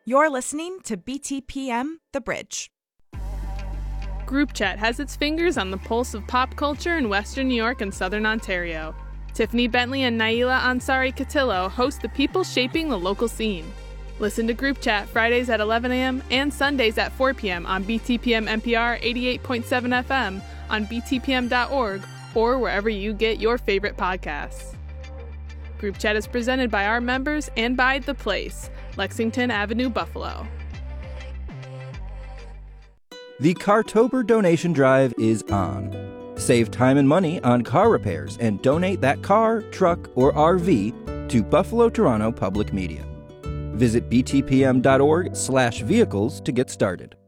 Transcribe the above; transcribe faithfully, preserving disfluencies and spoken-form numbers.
You're listening to B T P M The Bridge. Group Chat has its fingers on the pulse of pop culture in Western New York and Southern Ontario. Tiffany Bentley and Naila Ansari Katillo host the people shaping the local scene. Listen to Group Chat Fridays at eleven a.m. and Sundays at four p.m. on B T P M N P R eighty-eight point seven F M, on B T P M dot org, or wherever you get your favorite podcasts. Group Chat is presented by our members and by The Place, Lexington Avenue, Buffalo. The Cartober donation drive is on. Save time and money on car repairs and donate that car, truck, or R V to Buffalo Toronto Public Media. Visit B T P M dot org slash vehicles to get started.